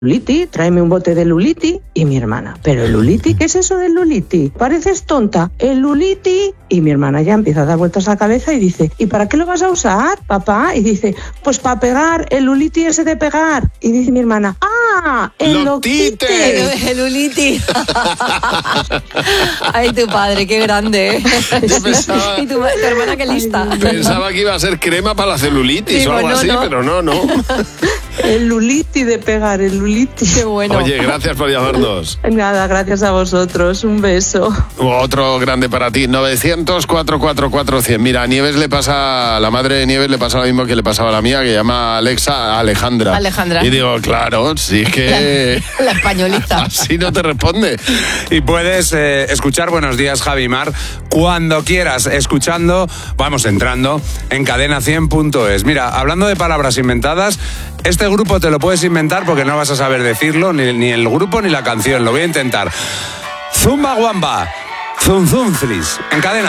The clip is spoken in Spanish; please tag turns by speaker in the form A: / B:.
A: Luliti, tráeme un bote de Luliti. Y mi hermana, ¿pero el Luliti? ¿Qué es eso del Luliti? Pareces tonta. El Luliti. Y mi hermana ya empieza a dar vueltas a la cabeza y dice, ¿y para qué lo vas a usar, papá? Y dice, pues para pegar, el Luliti ese de pegar. Y dice mi hermana, ¡ah! ¡El Loctite!
B: El Luliti. Ay, tu padre, qué grande, ¿eh?
C: Pensaba,
B: y tu hermana, qué lista.
C: Pensaba que iba a ser crema para la celulitis o algo así, pero no.
A: El Luliti de pegar, el Luliti.
B: Qué bueno.
C: Oye, gracias por llamarnos.
A: Nada, gracias a vosotros. Un beso.
C: Otro grande para ti, 900-444-100. Mira, a Nieves la madre de Nieves le pasa lo mismo que le pasaba a la mía, que llama Alexa Alejandra.
B: Alejandra.
C: Y digo, claro, sí es que...
B: La españolita.
C: Así no te responde.
D: Y puedes escuchar Buenos Días, Javi Mar, cuando quieras, escuchando, vamos entrando, en cadena100.es. Mira, hablando de palabras inventadas, este grupo te lo puedes inventar porque no vas a saber decirlo, ni el grupo ni la canción. Lo voy a intentar. Zumba Guamba, Zum Zum Flis, en Cadena